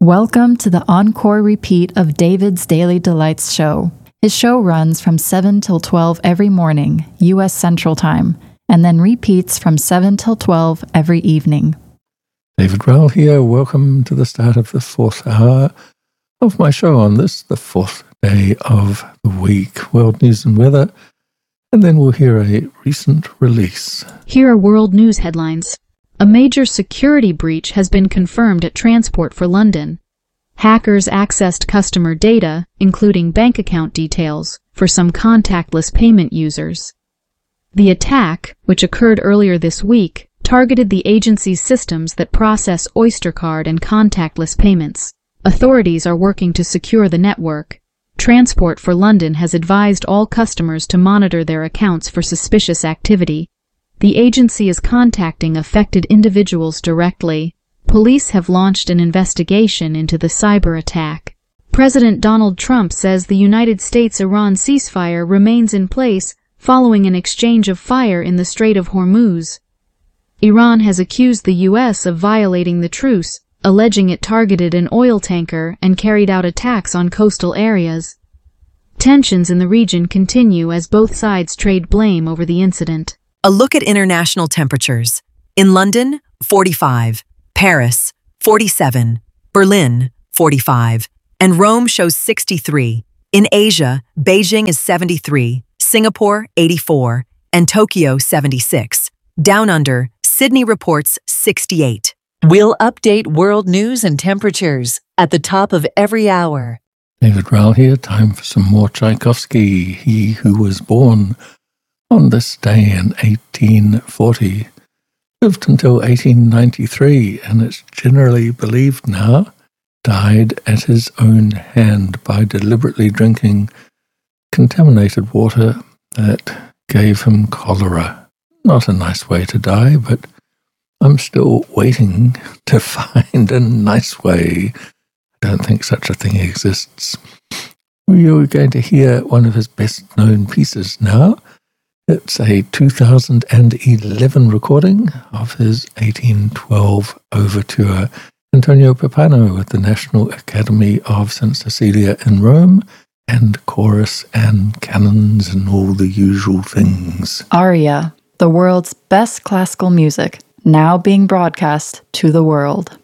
Welcome to the encore repeat of David's Daily Delights show. His show runs from 7 till 12 every morning, U.S. Central Time, and then repeats from 7 till 12 every evening. David Rowell here. Welcome to the start of the fourth hour of my show on this, the fourth day of the week. World news and weather, and then we'll hear a recent release. Here are world news headlines. A major security breach has been confirmed at Transport for London. Hackers accessed customer data, including bank account details, for some contactless payment users. The attack, which occurred earlier this week, targeted the agency's systems that process Oyster card and contactless payments. Authorities are working to secure the network. Transport for London has advised all customers to monitor their accounts for suspicious activity. The agency is contacting affected individuals directly. Police have launched an investigation into the cyber attack. President Donald Trump says the United States-Iran ceasefire remains in place following an exchange of fire in the Strait of Hormuz. Iran has accused the U.S. of violating the truce, alleging it targeted an oil tanker and carried out attacks on coastal areas. Tensions in the region continue as both sides trade blame over the incident. A look at international temperatures. In London, 45. Paris, 47. Berlin, 45. And Rome shows 63. In Asia, Beijing is 73. Singapore, 84. And Tokyo, 76. Down under, Sydney reports 68. We'll update world news and temperatures at the top of every hour. David Rowell here. Time for some more Tchaikovsky. He who was born on this day in 1840 lived until 1893, and it's generally believed now died at his own hand by deliberately drinking contaminated water that gave him cholera. Not a nice way to die, but I'm still waiting to find a nice way. I don't think such a thing exists. You're going to hear one of his best-known pieces now. It's a 2011 recording of his 1812 overture. Antonio Pappano with the National Academy of St. Cecilia in Rome, and chorus and canons and all the usual things. Aria, the world's best classical music, now being broadcast to the world.